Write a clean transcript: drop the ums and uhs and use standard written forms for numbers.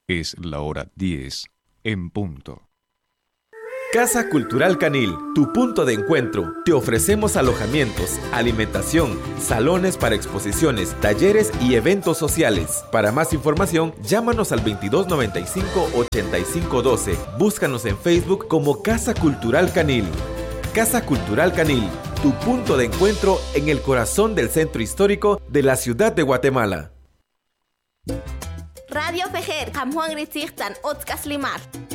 Es la hora 10 en punto. Casa Cultural Canil, tu punto de encuentro. Te ofrecemos alojamientos, alimentación, salones para exposiciones, talleres y eventos sociales. Para más información, llámanos al 2295-8512. Búscanos en Facebook como Casa Cultural Canil. Casa Cultural Canil, tu punto de encuentro en el corazón del centro histórico de la ciudad de Guatemala. Radio Fejer, Juan Gritzigtan, Otzkas Limar.